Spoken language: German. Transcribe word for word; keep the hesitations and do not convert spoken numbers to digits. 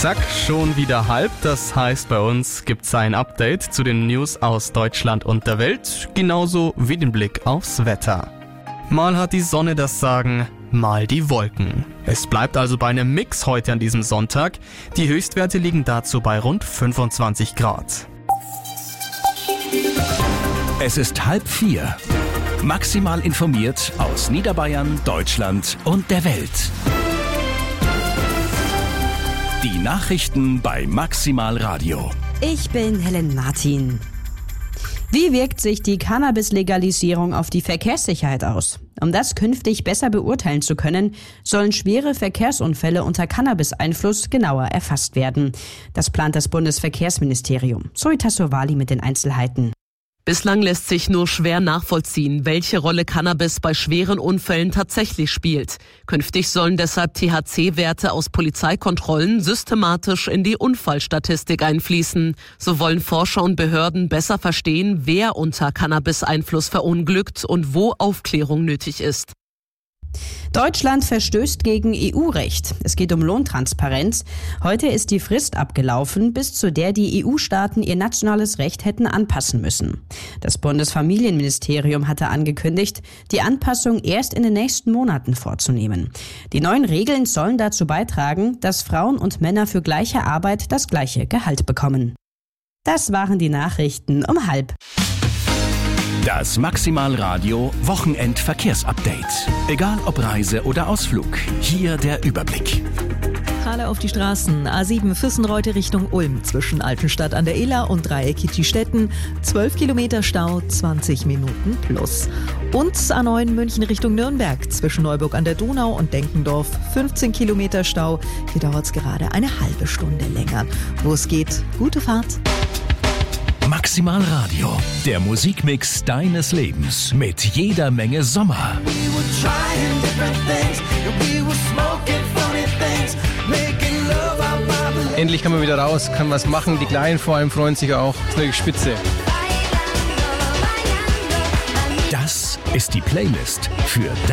Zack, schon wieder halb. Das heißt, bei uns gibt's ein Update zu den News aus Deutschland und der Welt, genauso wie den Blick aufs Wetter. Mal hat die Sonne das Sagen, mal die Wolken. Es bleibt also bei einem Mix heute an diesem Sonntag. Die Höchstwerte liegen dazu bei rund fünfundzwanzig Grad. Es ist halb vier. Maximal informiert aus Niederbayern, Deutschland und der Welt. Die Nachrichten bei Maximal Radio. Ich bin Helen Martin. Wie wirkt sich die Cannabis-Legalisierung auf die Verkehrssicherheit aus? Um das künftig besser beurteilen zu können, sollen schwere Verkehrsunfälle unter Cannabis-Einfluss genauer erfasst werden. Das plant das Bundesverkehrsministerium. Zoita Sowali mit den Einzelheiten. Bislang lässt sich nur schwer nachvollziehen, welche Rolle Cannabis bei schweren Unfällen tatsächlich spielt. Künftig sollen deshalb T H C-Werte aus Polizeikontrollen systematisch in die Unfallstatistik einfließen. So wollen Forscher und Behörden besser verstehen, wer unter Cannabis-Einfluss verunglückt und wo Aufklärung nötig ist. Deutschland verstößt gegen E U-Recht. Es geht um Lohntransparenz. Heute ist die Frist abgelaufen, bis zu der die E U-Staaten ihr nationales Recht hätten anpassen müssen. Das Bundesfamilienministerium hatte angekündigt, die Anpassung erst in den nächsten Monaten vorzunehmen. Die neuen Regeln sollen dazu beitragen, dass Frauen und Männer für gleiche Arbeit das gleiche Gehalt bekommen. Das waren die Nachrichten um halb. Das Maximal Radio Wochenend-Verkehrsupdate. Egal ob Reise oder Ausflug, hier der Überblick. Gerade auf die Straßen. A sieben Füssenreute Richtung Ulm zwischen Altenstadt an der Iller und Dreieck Kitzstetten. zwölf Kilometer Stau, zwanzig Minuten plus. Und A neun München Richtung Nürnberg zwischen Neuburg an der Donau und Denkendorf. fünfzehn Kilometer Stau. Hier dauert es gerade eine halbe Stunde länger. Wo es geht, gute Fahrt. Maximal Radio, der Musikmix deines Lebens mit jeder Menge Sommer. Endlich kann man wieder raus, kann was machen, die Kleinen vor allem freuen sich auch. Das ist wirklich spitze. Das ist die Playlist für